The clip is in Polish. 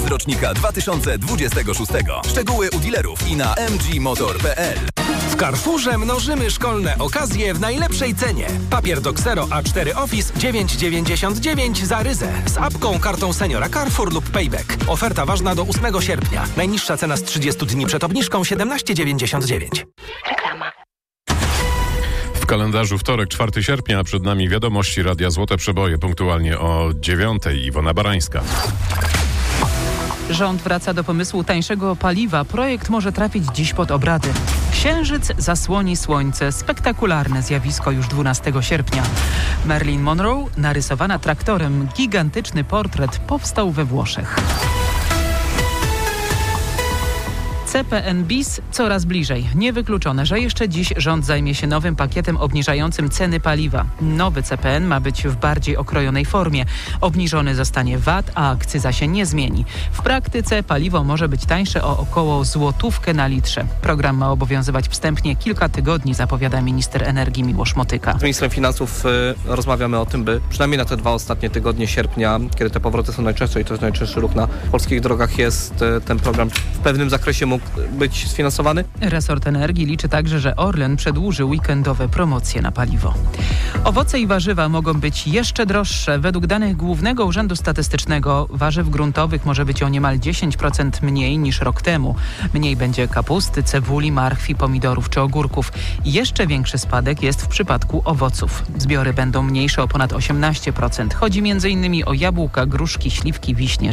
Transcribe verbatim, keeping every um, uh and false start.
rocznika dwa tysiące dwudziestego szóstego. Szczegóły u dealerów i na m g motor kropka p l. W Carrefourze mnożymy szkolne okazje w najlepszej cenie. Papier do Xero A cztery Office dziewięć dziewięćdziesiąt dziewięć za ryzę. Z apką, kartą seniora Carrefour lub Payback. Oferta ważna do ósmego sierpnia. Najniższa cena z trzydziestu dni przed obniżką siedemnaście dziewięćdziesiąt dziewięć. Reklama. W kalendarzu wtorek, czwartego sierpnia, a przed nami wiadomości Radia Złote Przeboje. Punktualnie o dziewiątej. Iwona Barańska. Rząd wraca do pomysłu tańszego paliwa. Projekt może trafić dziś pod obrady. Księżyc zasłoni słońce. Spektakularne zjawisko już dwunastego sierpnia. Marilyn Monroe, narysowana traktorem. Gigantyczny portret powstał we Włoszech. C P N bis coraz bliżej. Niewykluczone, że jeszcze dziś rząd zajmie się nowym pakietem obniżającym ceny paliwa. Nowy C P N ma być w bardziej okrojonej formie. Obniżony zostanie V A T, a akcyza się nie zmieni. W praktyce paliwo może być tańsze o około złotówkę na litrze. Program ma obowiązywać wstępnie kilka tygodni, zapowiada minister energii Miłosz Motyka. Z ministrem finansów y, rozmawiamy o tym, by przynajmniej na te dwa ostatnie tygodnie sierpnia, kiedy te powroty są najczęstsze i to jest najczęstszy ruch na polskich drogach, jest y, ten program w pewnym zakresie mógł być sfinansowany. Resort Energii liczy także, że Orlen przedłuży weekendowe promocje na paliwo. Owoce i warzywa mogą być jeszcze droższe. Według danych Głównego Urzędu Statystycznego warzyw gruntowych może być o niemal dziesięć procent mniej niż rok temu. Mniej będzie kapusty, cebuli, marchwi, pomidorów czy ogórków. Jeszcze większy spadek jest w przypadku owoców. Zbiory będą mniejsze o ponad osiemnaście procent. Chodzi między innymi o jabłka, gruszki, śliwki, wiśnie